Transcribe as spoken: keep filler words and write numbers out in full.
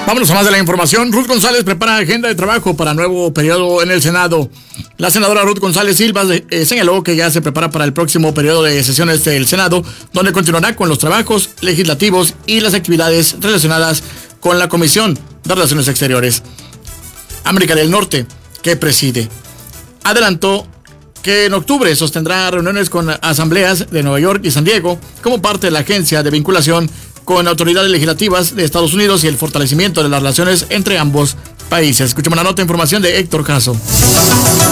Vámonos a más de la información. Ruth González prepara agenda de trabajo para nuevo periodo en el Senado. La senadora Ruth González Silva eh, señaló que ya se prepara para el próximo periodo de sesiones del Senado, donde continuará con los trabajos legislativos y las actividades relacionadas con la Comisión de Relaciones Exteriores. América del Norte, que preside, adelantó que en octubre sostendrá reuniones con asambleas de Nueva York y San Diego como parte de la agencia de vinculación con autoridades legislativas de Estados Unidos y el fortalecimiento de las relaciones entre ambos países. Escuchemos la nota de información de Héctor Caso.